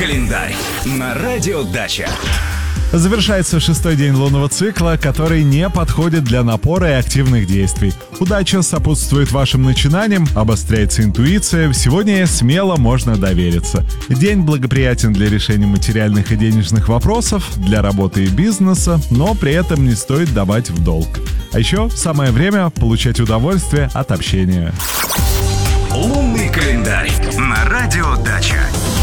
календарь на Радио Дача. Завершается 6-й день лунного цикла, который не подходит для напора и активных действий. Удача сопутствует вашим начинаниям, обостряется интуиция, сегодня смело можно довериться. День благоприятен для решения материальных и денежных вопросов, для работы и бизнеса, но при этом не стоит давать в долг. А еще самое время получать удовольствие от общения. Лунный календарь на Радио Дача.